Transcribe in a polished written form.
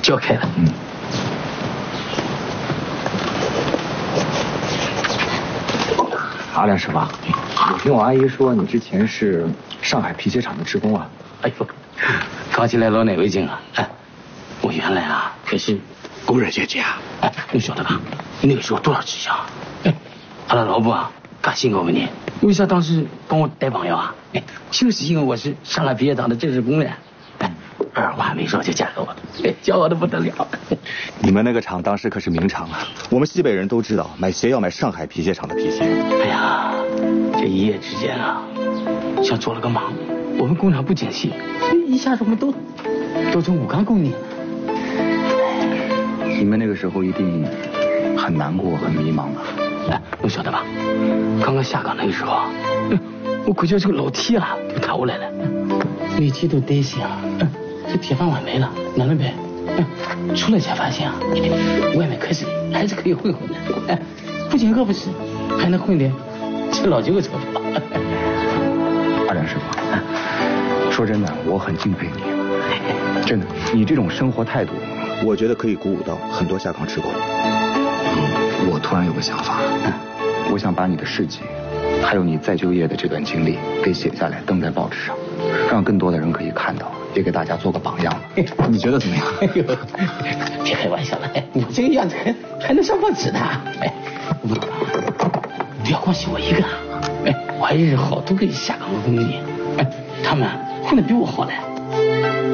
就要开了。 阿亮师傅，我听我阿姨说你之前是上海皮鞋厂的职工啊。 哎呦，刚起来老难为情啊！哎，我原来啊可是工人阶级啊！哎，你晓得吧？那个时候多少吃香！哎，阿拉老婆啊，嘎辛苦你，为啥当时帮我带朋友啊？哎，就是因为我是上海皮鞋厂的正式工人。哎，二话没说就嫁给我了，哎，骄傲的不得了。 你们那个厂当时可是名厂啊，我们西北人都知道，买鞋要买上海皮鞋厂的皮鞋。 哎呀，这一夜之间啊，像做了个梦。我们工厂不景气，所以一下子我们都成武钢工人了。 你们那个时候一定很难过、很迷茫吧？ 哎，你晓得吧？刚刚下岗那个时候啊，我感觉这个楼梯啊就塌下来了，每天都担心啊，这铁饭碗没了，哪能办？出来才发现啊，外面开始还是可以混混的，哎，不仅饿不死，还能混点这老几个钞票。 阿亮师傅，说真的，我很敬佩你，真的，你这种生活态度， 我觉得可以鼓舞到很多下岗职工。 我突然有个想法，我想把你的事迹，还有你再就业的这段经历给写下来，登在报纸上，让更多的人可以看到，也给大家做个榜样。你觉得怎么样？ 哎呦，别开玩笑了，哎，我这个样子还能上报纸呢？哎，不要光许我一个，哎，我还认识好多个下岗的工人，哎，他们混得比我好呢。